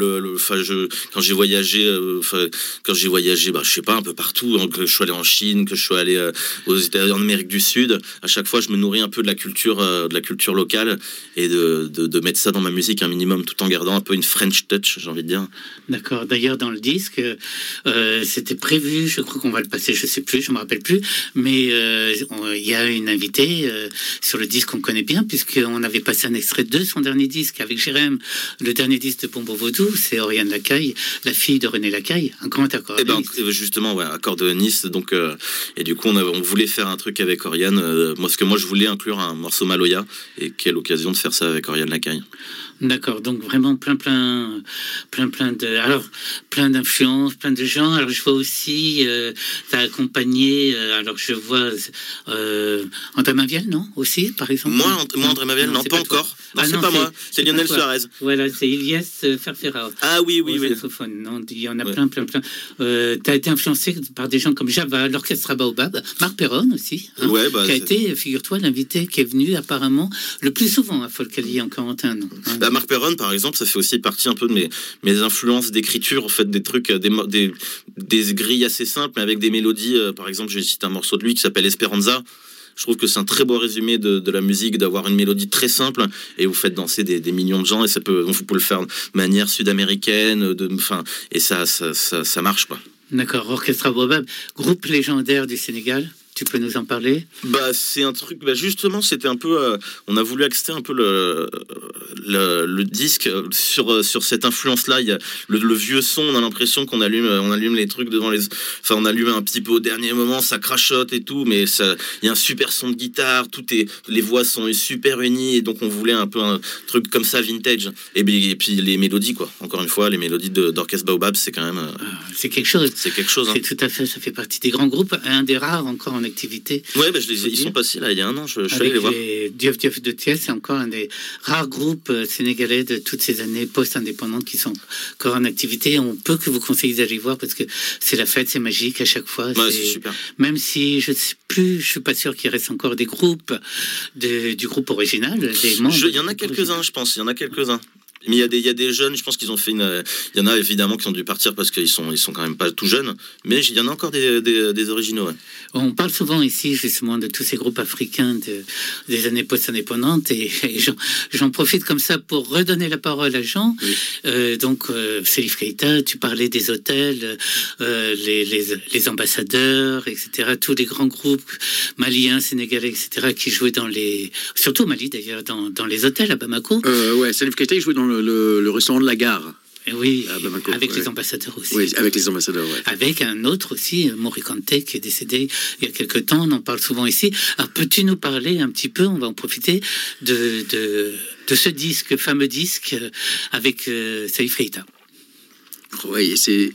quand j'ai voyagé, je sais pas, un peu partout, hein, que je sois allé en Chine, que je sois allé aux États-Unis, en Amérique du Sud, à chaque fois, je me nourris un peu de la culture locale et de mettre ça dans ma musique un minimum, tout en gardant un peu une French touch, j'ai envie de dire. D'accord. D'ailleurs, dans le disque, c'était prévu, je crois qu'on va le passer, je sais plus, je me rappelle plus, mais il y a une invitée sur le disque qu'on connaît bien, puisqu'on avait passé un extrait de son dernier disque avec Jérém, le dernier disque de Bonbon Vaudou, c'est Oriane Lacaille, la fille de René Lacaille, un grand accordéoniste. Et ben justement, ouais, accordéoniste, donc et du coup on voulait faire un truc avec Oriane, parce que moi je voulais inclure un morceau Maloya, et quelle occasion de faire ça avec Oriane Lacaille. D'accord, donc vraiment plein d'influences, plein de gens. Alors je vois aussi, t'as accompagné, alors je vois André Maviel, non? Aussi, par exemple? Moi André Maviel, non, pas encore. Non, c'est pas moi, c'est Lionel Suarez. Voilà, c'est Ilyes Ferfera. Ah oui. Saxophone, non, il y en a plein. T'as été influencé par des gens comme Java, l'orchestre à Baobab, Marc Perron aussi, hein, qui a été, figure-toi, l'invité qui est venu apparemment le plus souvent à Folcali en quarantaine. Hein. Marc Perron, par exemple, ça fait aussi partie un peu de mes influences d'écriture, en fait, des trucs, des grilles assez simples, mais avec des mélodies. Par exemple, je cite un morceau de lui qui s'appelle Esperanza. Je trouve que c'est un très beau résumé de la musique, d'avoir une mélodie très simple et vous faites danser des millions de gens, et vous pouvez le faire de manière sud-américaine, et ça marche, quoi. D'accord, Orchestra Baobab, groupe légendaire du Sénégal. Tu peux nous en parler? C'est un truc. Justement, c'était un peu. On a voulu axer un peu le disque sur cette influence-là. Il y a le vieux son. On a l'impression qu'on allume les trucs devant les. Enfin, on allume un petit peu au dernier moment, ça crachote et tout, mais il y a un super son de guitare. Les voix sont super unies, et donc on voulait un peu un truc comme ça vintage. Et puis les mélodies, quoi. Encore une fois, les mélodies d'Orchestre Baobab, c'est quand même. C'est quelque chose. C'est quelque chose. Hein. C'est tout à fait. Ça fait partie des grands groupes, un des rares encore en activité. Ouais, ils sont passés là il y a un an, je suis allé les voir. Diouf de Thiès, c'est encore un des rares groupes sénégalais de toutes ces années post-indépendantes qui sont encore en activité. On peut que vous conseiller d'aller voir, parce que c'est la fête, c'est magique à chaque fois. Ouais, c'est super. Même si je suis pas sûr qu'il reste encore des groupes du groupe original. Il y en a quelques-uns, je pense. Il y en a quelques-uns. Mais il y a des jeunes, je pense qu'ils ont fait il y en a évidemment qui ont dû partir parce qu'ils sont quand même pas tout jeunes, mais il y en a encore des originaux. Ouais. On parle souvent ici justement de tous ces groupes africains des années post-indépendantes, et j'en profite comme ça pour redonner la parole à Jean. Oui. Donc Salif Keita, tu parlais des hôtels, les ambassadeurs, etc. Tous les grands groupes maliens, sénégalais, etc. qui jouaient surtout au Mali d'ailleurs, dans les hôtels à Bamako. Ouais, Salif Keita il jouait dans le restaurant de la gare. Oui, avec les ambassadeurs aussi. Oui, avec les ambassadeurs, ouais. Avec un autre aussi, Morikante, qui est décédé il y a quelque temps, on en parle souvent ici. Alors, peux-tu nous parler un petit peu, on va en profiter, de ce fameux disque, avec Salif Keita? Oui, c'est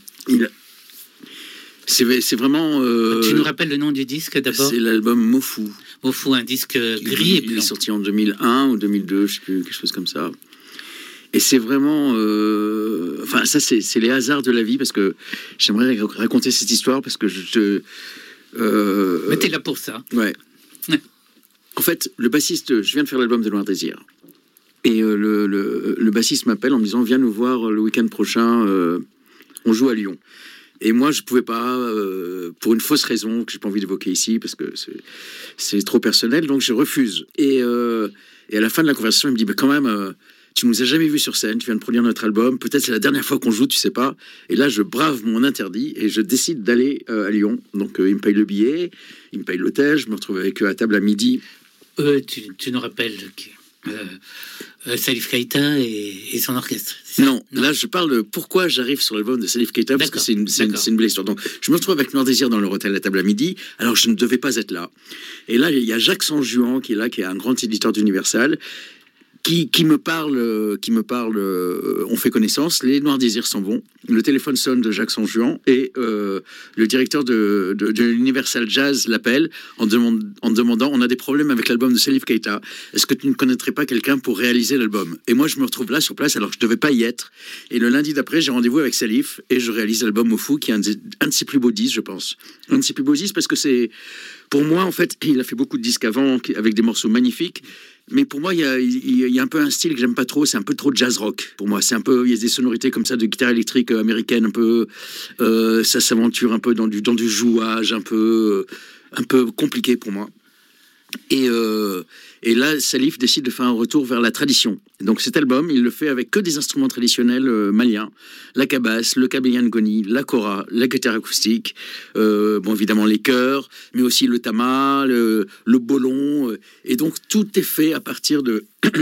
vraiment... Tu nous rappelles le nom du disque, d'abord? C'est l'album Mofou. Mofou, un disque gris et blanc. Il est sorti en 2001 ou 2002, je sais plus, quelque chose comme ça. Et c'est vraiment... ça, c'est les hasards de la vie, parce que j'aimerais raconter cette histoire, parce que Mais t'es là pour ça. Ouais. En fait, le bassiste... Je viens de faire l'album de Noir Désir. Et le bassiste m'appelle en me disant « Viens nous voir le week-end prochain, on joue à Lyon ». Et moi, je pouvais pas, pour une fausse raison que j'ai pas envie d'évoquer ici, parce que c'est trop personnel, donc je refuse. Et à la fin de la conversation, il me dit, quand même, tu nous as jamais vus sur scène, tu viens de produire notre album, peut-être c'est la dernière fois qu'on joue, tu sais pas. Et là, je brave mon interdit et je décide d'aller à Lyon. Donc, il me paye le billet, il me paye l'hôtel, je me retrouve avec eux à table à midi. Tu nous rappelles Salif Keita et son orchestre. Non, là je parle de pourquoi j'arrive sur l'album de Salif Keita, parce que c'est une belle histoire. Donc je me retrouve avec Noir Désir dans leur hôtel à table à midi, alors je ne devais pas être là. Et là il y a Jacques Sanjuan qui est là, qui est un grand éditeur d'Universal, qui me parle, on fait connaissance, les Noirs Désirs s'en vont, le téléphone sonne de Jacques Sanjuan et le directeur de Universal Jazz l'appelle en demandant, on a des problèmes avec l'album de Salif Keita, est-ce que tu ne connaîtrais pas quelqu'un pour réaliser l'album? Et moi je me retrouve là sur place alors que je devais pas y être, et le lundi d'après j'ai rendez-vous avec Salif et je réalise l'album Mofou, qui est un de ses plus beaux disques, je pense, un de ses plus beaux disques, parce que c'est, pour moi en fait, il a fait beaucoup de disques avant avec des morceaux magnifiques. Mais pour moi, il y a un peu un style que j'aime pas trop. C'est un peu trop jazz rock. Pour moi, c'est un peu, il y a des sonorités comme ça de guitare électrique américaine, un peu. Ça s'aventure un peu dans du jouage, un peu compliqué pour moi. Et là, Salif décide de faire un retour vers la tradition. Donc cet album, il le fait avec que des instruments traditionnels maliens. La kabasse, le kabylie ngoni, la kora, la guitare acoustique, bon évidemment les chœurs, mais aussi le tama, le bolon. Et donc tout est fait à partir de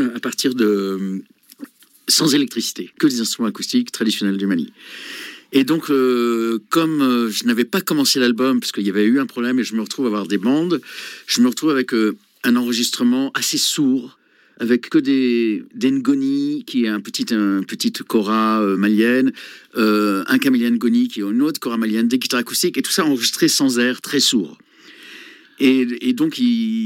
sans électricité, que des instruments acoustiques traditionnels du Mali. Et donc, comme je n'avais pas commencé l'album, parce qu'il y avait eu un problème et je me retrouve à avoir des bandes, je me retrouve avec un enregistrement assez sourd, avec que des ngoni, qui est un petite kora malienne, un kabylie ngoni, qui est une autre kora malienne, des guitares acoustiques, et tout ça enregistré sans air, très sourd. Et donc,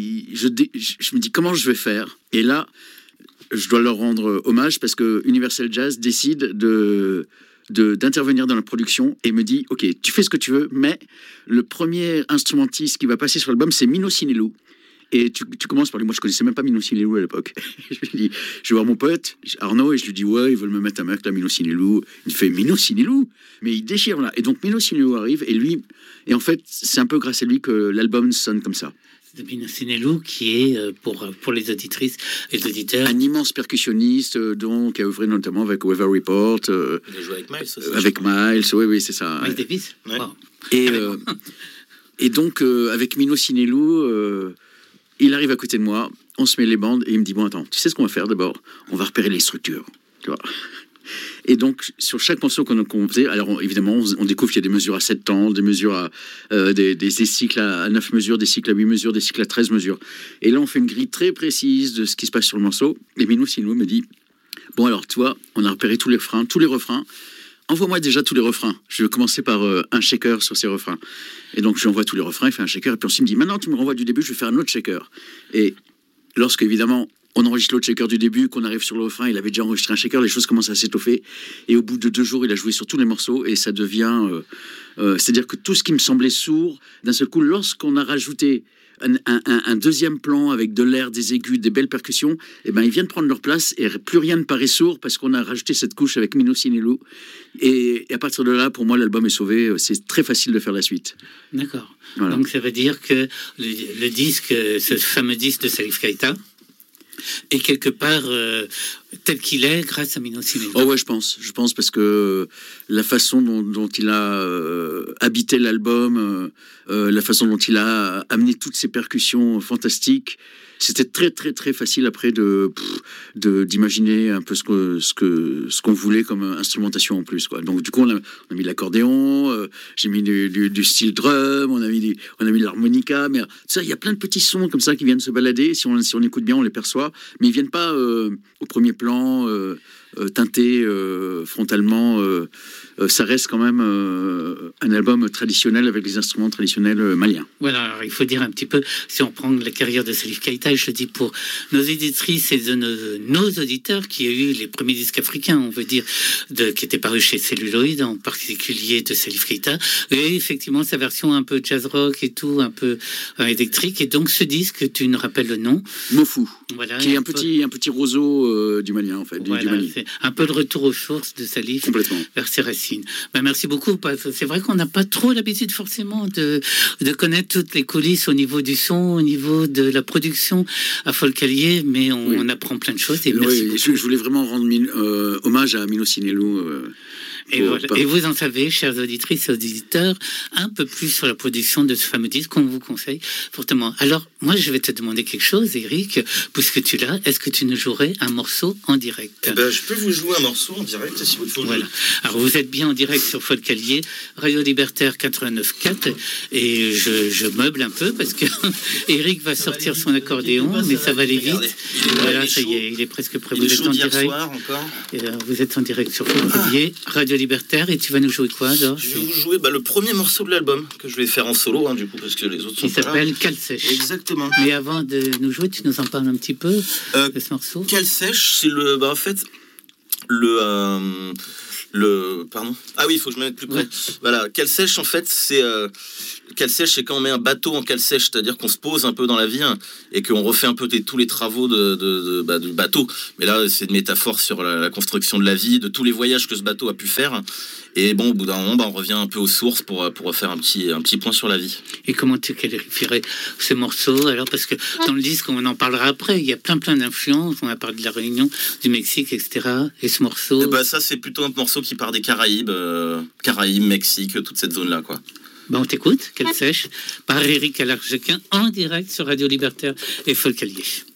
je me dis, comment je vais faire ? Et là, je dois leur rendre hommage, parce que Universal Jazz décide d'intervenir dans la production et me dit, ok, tu fais ce que tu veux, mais le premier instrumentiste qui va passer sur l'album, c'est Mino Sinelou. Et tu commences par lui. Moi, je connaissais même pas Mino Sinelou à l'époque. Je lui dis, je vais voir mon pote Arnaud et je lui dis, ouais, ils veulent me mettre un mec là, Mino Sinelou. Il fait Mino Sinelou, mais il déchire là. Et donc Mino Sinelou arrive et en fait, c'est un peu grâce à lui que l'album sonne comme ça. De Mino Sinelou, qui est, pour les auditrices et les auditeurs, un immense percussionniste, donc, qui a œuvré notamment avec Weather Report. Il a joué avec Miles aussi. Avec Miles, oui, c'est ça. Miles Davis. Ouais. Wow. Et donc, avec Mino Sinelou, il arrive à côté de moi, on se met les bandes, et il me dit, bon, attends, tu sais ce qu'on va faire d'abord ? On va repérer les structures, tu vois. Et donc, sur chaque morceau qu'on faisait, alors évidemment, on découvre qu'il y a des mesures à 7 temps, des mesures des cycles à 9 mesures, des cycles à 8 mesures, des cycles à 13 mesures. Et là, on fait une grille très précise de ce qui se passe sur le morceau. Et Mino Sinelou me dit, bon, alors, tu vois, on a repéré tous les refrains. Envoie-moi déjà tous les refrains. Je vais commencer par un shaker sur ces refrains. Et donc, je lui envoie tous les refrains, il fait un shaker, et puis ensuite, il me dit, maintenant, tu me renvoies du début, je vais faire un autre shaker. Et lorsque, évidemment, on enregistre l'autre shaker du début, qu'on arrive sur le refrain, il avait déjà enregistré un shaker, les choses commencent à s'étoffer. Et au bout de 2 jours, il a joué sur tous les morceaux, et ça devient... c'est-à-dire que tout ce qui me semblait sourd, d'un seul coup, lorsqu'on a rajouté un deuxième plan avec de l'air, des aigus, des belles percussions, eh ben, ils viennent prendre leur place et plus rien ne paraît sourd parce qu'on a rajouté cette couche avec Mino Sinelou. Et à partir de là, pour moi, l'album est sauvé. C'est très facile de faire la suite. D'accord. Voilà. Donc ça veut dire que le disque, ce fameux disque de Salif Keïta, est quelque part tel qu'il est grâce à Mino Sinelou. Oh ouais, je pense parce que la façon dont il a habité l'album, la façon dont il a amené toutes ces percussions fantastiques, c'était très très très facile après d'imaginer un peu ce qu'on voulait comme instrumentation en plus, quoi. Donc du coup on a mis l'accordéon, j'ai mis du style drum, on a mis de l'harmonica, mais ça, il y a plein de petits sons comme ça qui viennent se balader. Si on écoute bien, on les perçoit, mais ils viennent pas au premier plan, teintés frontalement. Ça reste quand même un album traditionnel avec les instruments traditionnels maliens. Voilà, alors il faut dire un petit peu, si on prend la carrière de Salif Keïta, je le dis pour nos éditrices et nos auditeurs qui a eu les premiers disques africains, on veut dire, qui étaient parus chez Celluloid, en particulier de Salif Keïta, et effectivement sa version un peu jazz rock et tout, un peu électrique, et donc ce disque, tu nous rappelles le nom ? Mofou, voilà, qui est un petit roseau du Malien en fait, voilà, du Mali. C'est un peu de retour aux sources de Salif vers ses racines. Ben, merci beaucoup. C'est vrai qu'on n'a pas trop l'habitude forcément de connaître toutes les coulisses au niveau du son, au niveau de la production à Folcalier, mais on apprend plein de choses. Et merci beaucoup. Je voulais vraiment rendre hommage à Mino Sinelou. Et vous en savez, chères auditrices et auditeurs, un peu plus sur la production de ce fameux disque qu'on vous conseille fortement. Alors, moi, je vais te demander quelque chose, Eric, puisque tu l'as. Est-ce que tu nous jouerais un morceau en direct ? Je peux vous jouer un morceau en direct si vous le faut. Voilà. Alors, vous êtes bien en direct sur Folcalier, Radio Libertaire 89.4, et je meuble un peu parce que Eric va sortir son accordéon, mais ça va aller vite. Voilà, ça y est, il est presque prêt. Vous êtes en direct. Vous êtes en direct sur Folcalier, Radio Libertaire, et tu vas nous jouer quoi alors ? Je vais vous jouer le premier morceau de l'album que je vais faire en solo, du coup, parce que les autres sont qui s'appelle Cale Sèche. Exactement. Mais avant de nous jouer, tu nous en parles un petit peu de ce morceau ? Cale Sèche, c'est en fait le pardon. Ah oui, il faut que je me mette plus près. Ouais. Voilà, cale sèche, en fait, c'est quand on met un bateau en cale sèche, c'est-à-dire qu'on se pose un peu dans la vie et qu'on refait un peu tous les travaux du bateau. Mais là, c'est une métaphore sur la construction de la vie, de tous les voyages que ce bateau a pu faire. Et bon, au bout d'un moment, on revient un peu aux sources pour refaire un petit point sur la vie. Et comment tu qualifierais ce morceau alors? Parce que dans le disque, on en parlera après. Il y a plein d'influences. On a parlé de la Réunion, du Mexique, etc. Et ce morceau, ça, c'est plutôt un morceau qui part des Caraïbes, Mexique, toute cette zone-là, quoi. On t'écoute, Cale sèche, par Éric Alargequin, en direct sur Radio Libertaire et Folk Allié.